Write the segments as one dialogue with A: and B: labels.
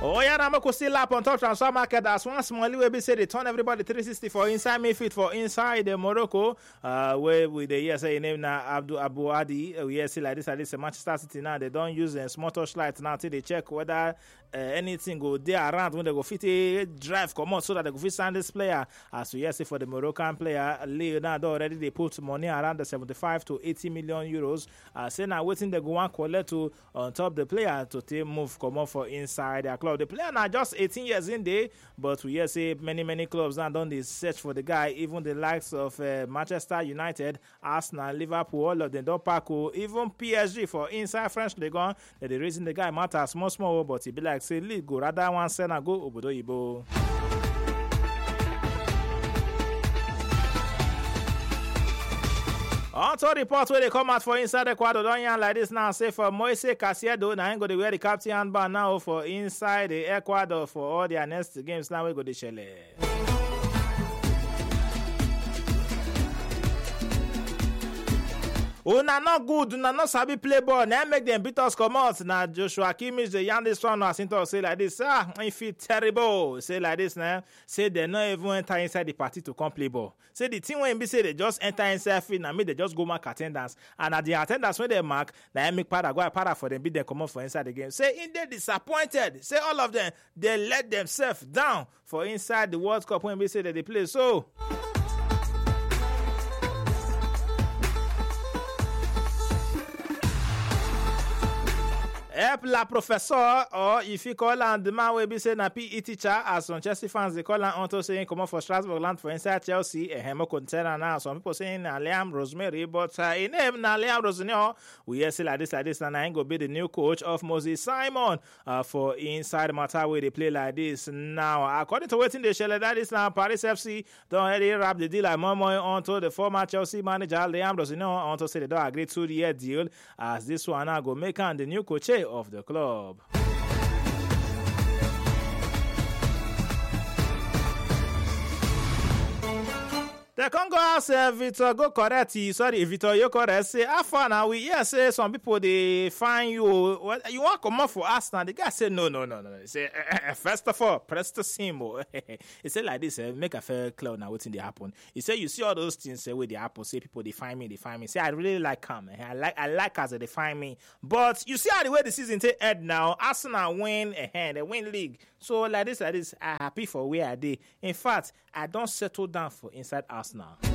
A: Oh yeah, now make we still lap on top transfer market as one small way be say they turn everybody 360 for inside midfield for inside the Morocco. Where with the ESA name now Abdul Abu Adi. We hear say like this at least Manchester City now they don't use small touchlight now till they check whether anything go there around when they go fit a drive come out so that they go fit sign this player. As we hear say for the Moroccan player Leonardo already they put money around the 75 to 80 million euros. Say now waiting they go and collect to on top the player to take move come out for inside their club. The player now just 18 years in there, but we hear say many clubs now done this search for the guy. Even the likes of Manchester United, Arsenal, Liverpool, all of them don't pack. Even PSG for inside French League on. The reason the guy matters small, but he be like say league go rather one send and go obodo ibo. On to report where they come out for inside Ecuador, don't yarn like this now. Say for Moise Caicedo, now ain't going to wear the captain band now for inside the Ecuador for all their next games. Now we go to Chile. Una not good, una not sabi play ball. Now make them beat us come out. Now Joshua Kimmich, the youngest one, I think say like this. I feel terrible. Say like this now. Say they not even enter inside the party to come play ball. Say the team when be say they just enter inside field and make they just go mark attendance. And at the attendance when they mark, now make para for them beat them come out for inside the game. Say in they disappointed. Say all of them they let themselves down for inside the World Cup when we say that they play. So help la professor, or if you call on the man will be saying a PE teacher, as some Chelsea fans they call on Anto saying come on for Strasbourg land for inside Chelsea, a hemo container now. Some people saying Liam Rosemary, but in name now Liam Rosemary, we hear say like this, and I ain't gonna be the new coach of Moses Simon for inside matter where they play like this. Now, according to waiting the shell that is now Paris FC don't already wrap the deal like more onto the former Chelsea manager Liam Rosemary onto say they don't agree to the deal as this one now go make on the new coach of the club. The Congo has Victor go correct. Sorry, Victor, you correct. Say, how far now? We hear say some people they find you. Well, you want to come up for us now? The guy say no. He say first of all, press the symbol. He say like this. Make a fair cloud now. What's in the happen? He say you see all those things where the happen. Say people they find me. Say I really like him. I like as they find me. But you see how the way the season take end now. Arsenal win they win league. So like this, I happy for where I did. In fact, I don't settle down for inside Arsenal.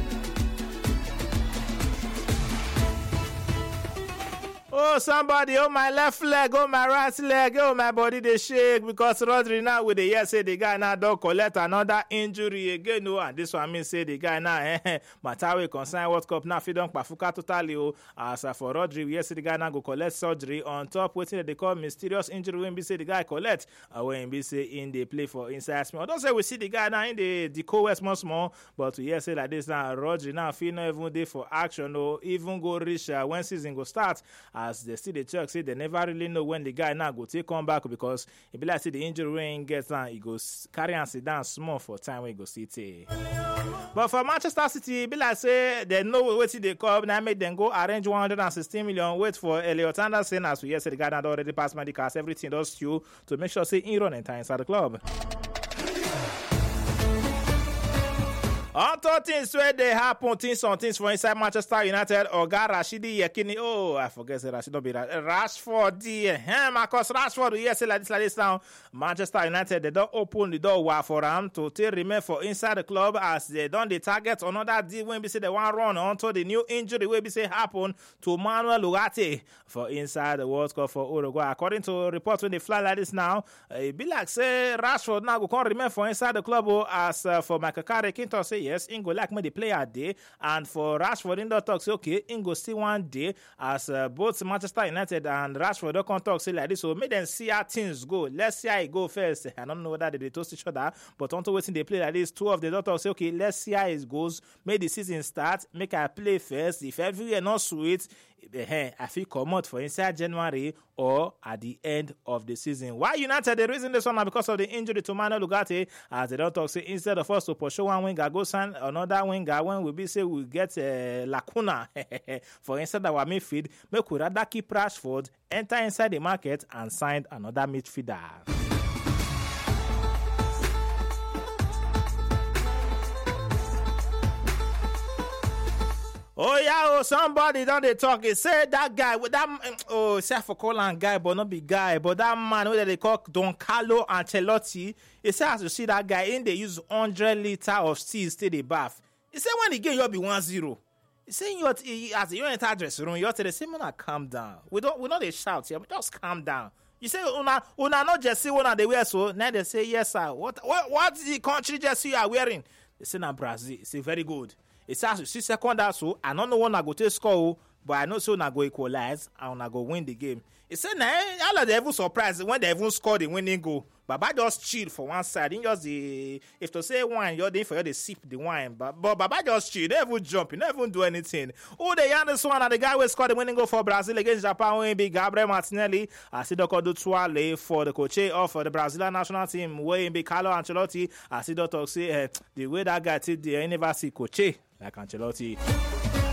A: Oh, somebody, oh, my left leg, oh, my right leg, oh, my body, they shake because Rodri now with the year say the guy now don't collect another injury again. Oh, and this one means say the guy now, Matawe concern World Cup now, fi don't pafuka totally. Oh, as for Rodri, we say the guy now go collect surgery on top, waiting they call mysterious injury when we say the guy collect, when we say in the play for inside small. Don't say we see the guy now in the co-west small, but we say like this now, Rodri now feel not even day for action, or even go reach when season go start. As they still the check say they never really know when the guy now go take come back because it be like see the injury when he gets down, he goes carry and sit down small for time when he go sit. But for Manchester City, it be like say they know what they come now make them go arrange 116 million wait for Elliot Anderson as we hear say the guy now already passed medicals, everything does due to make sure say he run entire inside the club. On to things where they happen, things for inside Manchester United. Oga Rashidi Yekini. Oh, I forget that Rashid don't be Rashford. Marcus Rashford. Yes, like this now. Manchester United, they don't open the door for him to take remain for inside the club as they done the target another deal when we say they want run onto the new injury where we say happen to Manuel Ugarte for inside the World Cup for Uruguay. According to reports when they fly like this now, it be like say Rashford now go come remain for inside the club as for Michael Carrick Quinton say yes, Ingo like me the player day, and for Rashford in the talk say okay, Ingo still one day as both Manchester United and Rashford don't come talk say like this. So make them see how things go. Let's see how it go first. I don't know whether they toast each other, but until waiting they play like this, two of the doctors say okay, let's see how it goes. Make the season start. Make I play first. If everywhere not sweet, I feel come out for inside January or at the end of the season. Why United? The reason this one now because of the injury to Manuel Ugarte, as they don't talk say instead of us to pursue one winger, go sign another winger. When we be say we get lacuna for inside our midfield, make we rather keep Rashford, enter inside the market and sign another midfielder. Oh yeah, somebody don't they talk. He say that guy with that say for calling guy, but not big guy, but that man who they call Don Carlo Ancelotti. He say as you see that guy in they use 100 liter of steam stay the bath. He say when the game you'll be 1-0. He say you as you enter dressing room, you tell the same man calm down. We not they shout here, but just calm down. You say una not just see one they wear so now they say yes sir. What the country jersey you are wearing? They say na Brazil. It's very good. It says you see second half so I don't know when I go to score, but I know so I go equalize and I go win the game. He said nah, all of them even surprised when they even score the winning goal. Baba just chill for one side. He just if to say wine, you're there for you to sip the wine. But Baba just chill. They even jump. He never even do anything. Oh, the youngest one and the guy who scored the winning goal for Brazil against Japan will be Gabriel Martinelli. I see Dr. Dutuale for the coach of the Brazilian national team. Will be Carlo Ancelotti. I see Dr. say the way that guy did the university coach like Ancelotti.